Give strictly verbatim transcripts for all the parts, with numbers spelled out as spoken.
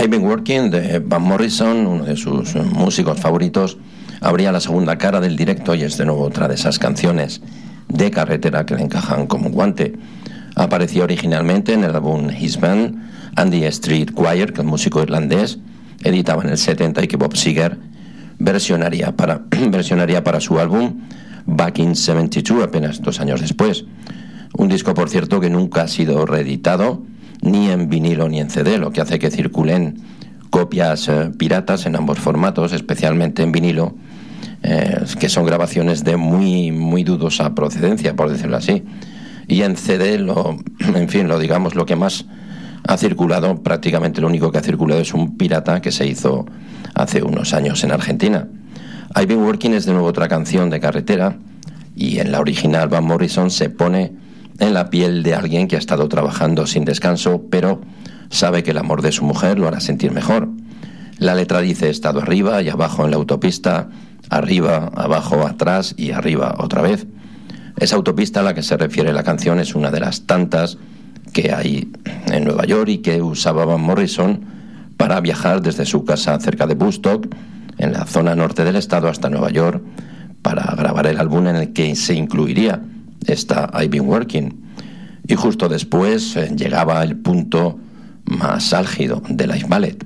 I've Been Working de Van Morrison, uno de sus músicos favoritos, abría la segunda cara del directo y es de nuevo otra de esas canciones de carretera que le encajan como un guante. Apareció originalmente en el álbum His Band and the Street Choir, que el músico irlandés editaba en el setenta y que Bob Seger versionaría para, versionaría para su álbum Back in setenta y dos, apenas dos años después. Un disco, por cierto, que nunca ha sido reeditado, ni en vinilo ni en C D, lo que hace que circulen copias eh, piratas en ambos formatos, especialmente en vinilo, eh, que son grabaciones de muy, muy dudosa procedencia, por decirlo así. Y en C D, lo, en fin, lo digamos, lo que más ha circulado, prácticamente lo único que ha circulado es un pirata que se hizo hace unos años en Argentina. I've Been Working es de nuevo otra canción de carretera, y en la original Van Morrison se pone en la piel de alguien que ha estado trabajando sin descanso, pero sabe que el amor de su mujer lo hará sentir mejor. La letra dice: he estado arriba y abajo en la autopista, arriba, abajo, atrás y arriba otra vez. Esa autopista a la que se refiere la canción es una de las tantas que hay en Nueva York y que usaba Van Morrison para viajar desde su casa cerca de Woodstock, en la zona norte del estado, hasta Nueva York, para grabar el álbum en el que se incluiría esta I've Been Working. Y justo después eh, llegaba el punto más álgido de Live Ballet.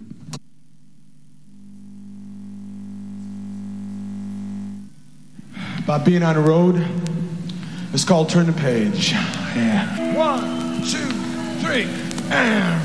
About being on the road, it's called Turn the Page. Yeah. One, two, three, and...